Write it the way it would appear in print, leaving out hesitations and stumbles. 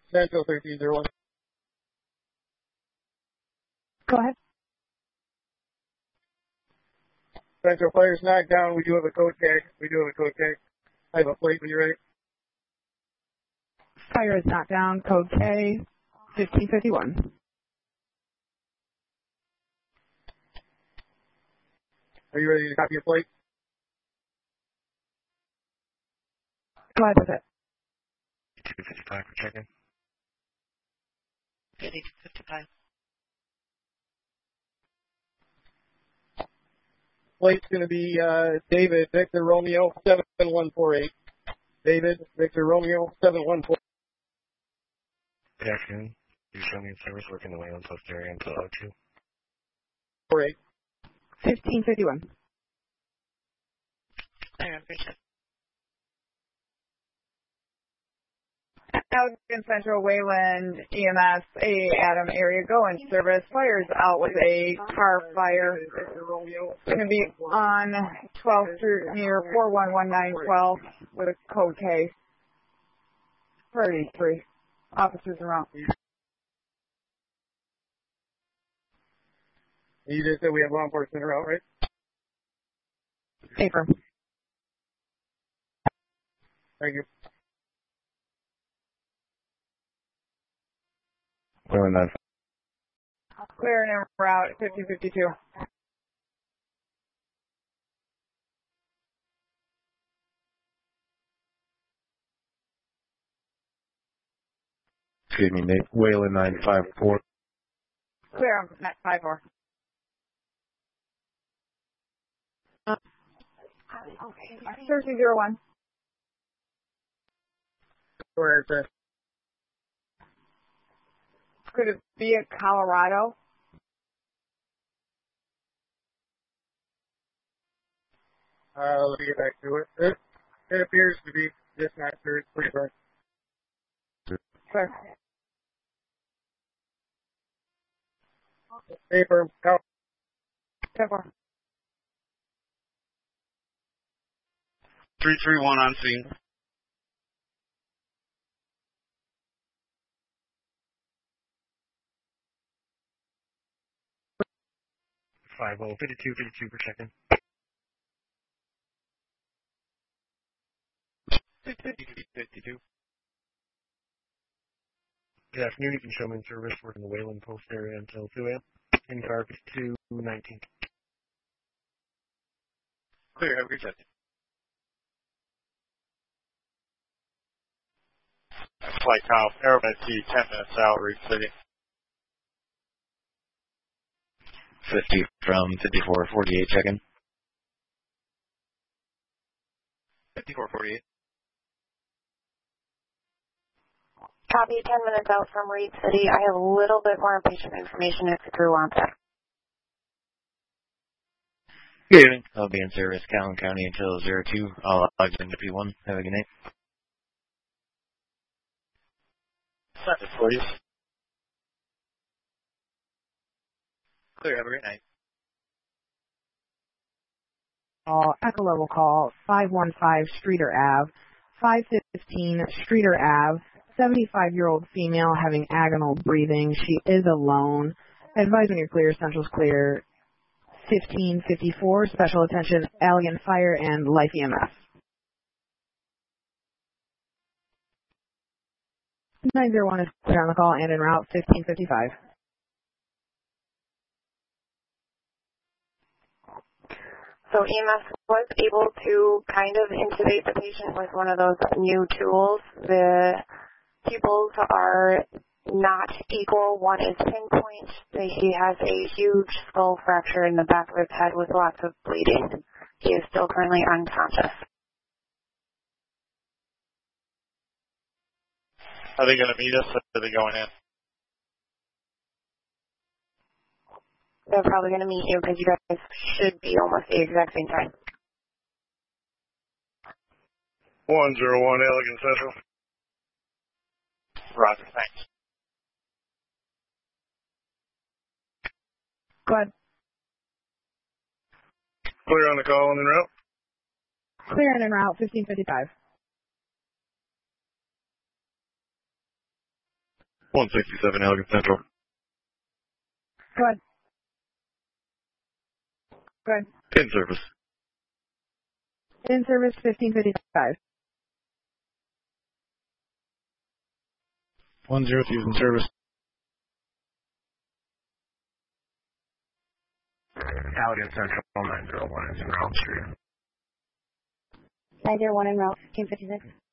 Central 1301. Go ahead. Central Fire's knocked down. We do have a code tag. I have a plate when you're ready. Fire is knocked down. Code K, 1551. Are you ready to copy your plate? Go ahead with it. 255 for check-in. 5255. Plate's going to be David Victor Romeo 7148. David Victor Romeo 714. Good afternoon. You show me in service working the Wayland Post area until 02. 48. 1551. Elgin Central Wayland EMS A Adam area go in service. Fire's out with a car fire. It's going to be on 12th Street near 411912 with a code K. 33. Officers around. You just said we have law enforcement around, right? Paper. Thank you. Wayland 9. Clear and en route 5052. Excuse me, Nate. Wayland 954. Clear on 54. Okay. 1301. Where is it? Could it be at Colorado? Let me get back to it. It appears to be. Just not sure. It's pretty far. Clear. Paper. Count. 54. 331 on scene. Five 5252 per second. 52. Good afternoon. You can show me in service working the Wayland Post area until 2 a.m. In car 219. Clear, have a good day. Flight Kyle, Aeromet T, 10 minutes out, Reed City. 50 from 5448, check-in. 5448. Copy, 10 minutes out from Reed City. I have a little bit more patient information if the crew wants it. Good evening. I'll be in service, Calhoun County until 02. All logs into P1. Have a good night. Second, please. Clear, have a great night. Echo level call 515 Streeter Ave, 515 Streeter Ave, 75-year-old female having agonal breathing. She is alone. Advise when you're clear, Central's clear. 1554, special attention, Allegan Fire and Life EMS. 901 is clear on the call and en route 1555. So EMS was able to kind of intubate the patient with one of those new tools. The pupils are not equal. One is pinpoint. He has a huge skull fracture in the back of his head with lots of bleeding. He is still currently unconscious. Are they going to meet us or are they going in? They're probably going to meet you because you guys should be almost the exact same time. 101 Allegan Central. Roger, thanks. Go ahead. Clear on the call and en route. Clear and en route 1555. 167 Elgin Central. Go ahead. Go ahead. In service. In service 1555. 102 in service. Elgin Central 901 is in Route Street. 901 en route 1556.